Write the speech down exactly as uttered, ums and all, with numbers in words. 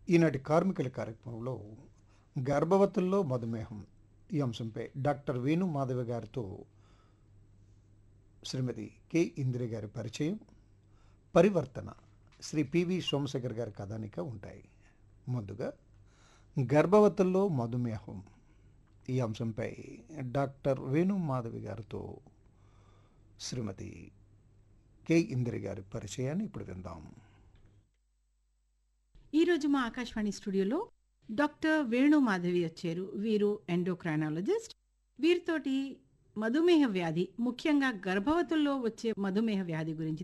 ఈనాటి కార్మికుల కార్యక్రమంలో గర్భవతుల్లో మధుమేహం ఈ అంశంపై డాక్టర్ వేణు మాధవి గారితో శ్రీమతి కె ఇందిర గారి పరిచయం, పరివర్తన శ్రీ పివి సోమశేఖర్ గారి కథానిక ఉంటాయి. ముందుగా గర్భవతుల్లో మధుమేహం ఈ అంశంపై డాక్టర్ వేణు మాధవి గారితో శ్రీమతి కె ఇందిర గారి పరిచయాన్ని ఇప్పుడు విందాం. ఈరోజు మా ఆకాశవాణి స్టూడియోలో డాక్టర్ వేణు మాధవి వచ్చారు. వీరు ఎండోక్రైనాలజిస్ట్. వీరితోటి మధుమేహ వ్యాధి, ముఖ్యంగా గర్భవతుల్లో వచ్చే మధుమేహ వ్యాధి గురించి